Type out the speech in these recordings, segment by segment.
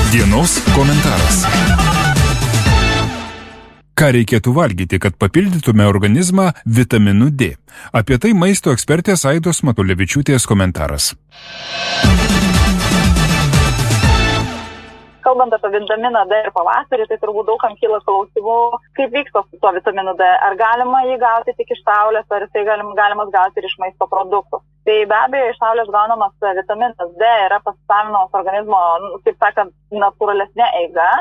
Dienos komentaras. Ką reikėtų valgyti, kad papildytume organizmą vitaminu D? Apie tai maisto ekspertės Aidos Matulevičiūtės komentaras. Kalbant apie vitaminą D ir pavasarį, tai turbūt daugam kyla klausimų, kaip vyksta su tuo vitaminu D. Ar galima jį gauti tik iš saulės, ar jisai galimas gauti ir iš maisto produktų. Tai be abejo, iš saulės gaunamas vitaminas D yra pasisavinamas organizmo, kaip sakant, natūralesnė eiga.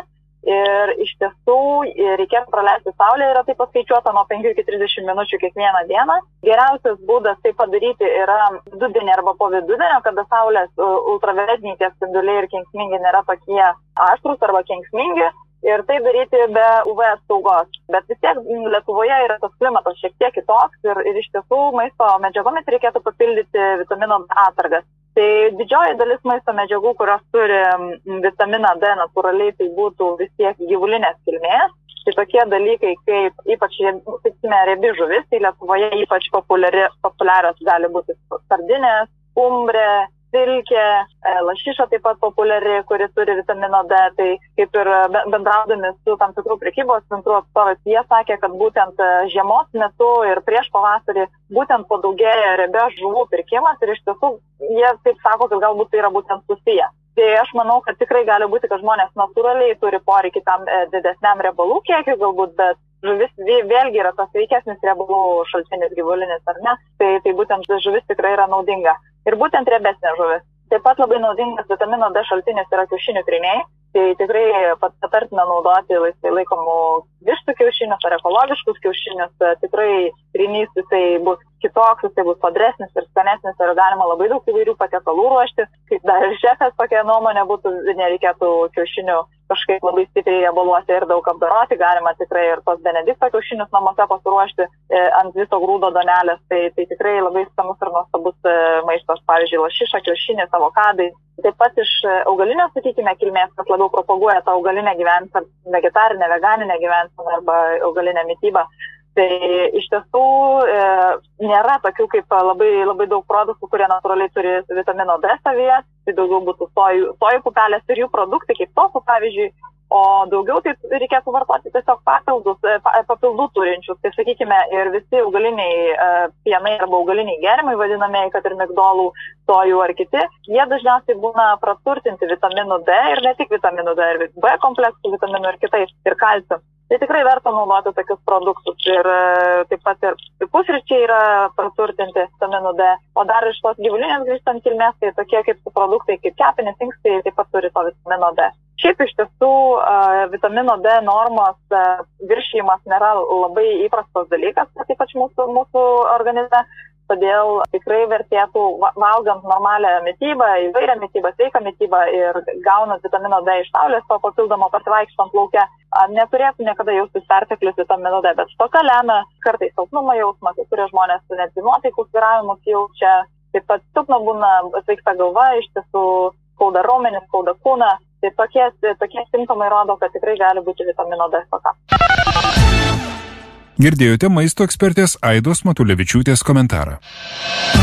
Ir iš tiesų reikėtų praleisti saulėje, yra tai paskaičiuota nuo 5 iki 30 minučių kiekvieną dieną. Geriausias būdas tai padaryti yra vidudienį arba po vidudienio, kada saulės ultravioletiniai tie spinduliai ir kenksmingi nėra tokie aštrūs arba kenksmingi. Ir tai daryti be UV apsaugos. Bet vis tiek Lietuvoje yra tas klimatas šiek tiek kitoks ir iš tiesų maisto medžiagomis reikėtų papildyti vitamino D atsargas. Tai didžioji dalis maisto medžiagų, kurios turi vitaminą D natūraliai, tai būtų vis tiek gyvulinės kilmės. Tai tokie dalykai kaip ypač, sakykime, riebi žuvis, tai Lietuvoje ypač populiarios gali būti sardinės, skumbrė, silkė, lašiša taip pat populiari, kuri turi vitamino D. Tai kaip ir bendraudami su tam tikrų prekybos centrų atstovais, jie sakė, kad būtent žiemos metu ir prieš pavasarį būtent padaugėja riebios žuvų pirkimas ir iš tiesų jie taip sako, kad galbūt tai yra būtent susiję. Tai aš manau, kad tikrai gali būti, kad žmonės natūraliai turi poreikį tam didesniam riebalų kiekiu galbūt, bet žuvis vėlgi yra tas sveikesnis riebalų šaltinis gyvulinis, ar ne? Tai būtent žuvis tikrai yra naudinga. Ir būtent riebesnė žuvis. Taip pat labai naudingas vitamino D šaltinis yra kiaušinių tryniai. Tai tikrai patartina naudoti laisvai laikomų vištų kiaušinius ar ekologiškus kiaušinius. Tikrai trynys jisai bus kitoks, jisai bus sodresnis ir skanesnis ir galima labai daug įvairių patiekalų ruošti. Kaip dar ir šefas tokia nuomonė būtų, nereikėtų kiaušinių kažkaip labai stipriai riebaluoti ir daug apdoroti. Galima tikrai ir tos Benedikto kiaušinius namuose pasiruošti ant viso grūdo duonelės. Tai tikrai labai skanus ir nuostabus maistas, pavyzdžiui, lašiša, kiaušinis, avokadai. Taip pat iš augalinio, sakykime, kilmės, kas labiau propaguoja tą augalinę gyvenseną, vegetarinę, veganinę gyvenseną arba augalinę mitybą. Tai iš tiesų nėra tokių kaip labai daug produktų, kurie natūraliai turi vitamino D savyje. Tai daugiau būtų sojų pupelės ir jų produktai, kaip tofu, pavyzdžiui. O daugiau tai reikėtų vartoti tiesiog papildų turinčius. Tai sakykime, ir visi augaliniai pienai arba augaliniai gėrimai vadinamieji, kad ir migdolų, sojų ar kiti, jie dažniausiai būna praturtinti vitaminu D ir ne tik vitaminu D, ir B kompleksų vitaminų ir kitais, ir kalciu. Tai tikrai verta naudoti tokius produktus. Ir taip pat ir pusryčiai yra praturtinti vitaminu D. O dar iš tos gyvulinės grįžtant kilmės, tai tokie kaip produktai, kaip kepenys, inkstai, taip pat turi to vitamino D. Šiaip iš tiesų vitamino D normos viršijimas nėra labai įprastas dalykas, ypač mūsų organizme. Todėl tikrai vertėtų, valgant normalią mitybą, įvairią mitybą, sveiką mitybą ir gaunant vitamino D iš saulės, to papildomo pasivaikštant lauke, neturėtų niekada jaustis perteklius vitamino D, bet stoka lemia kartais silpnumo jausmą, kai kurie žmonės netgi nuotaikų svyravimus jaučia, taip pat silpna būna sveikta galva, iš tiesų skauda raumenis, skauda kūną. Tai tokie simptomai rodo, kad tikrai gali būti vitamino D stoka. Girdėjote maisto ekspertės Aidos Matulevičiūtės komentarą.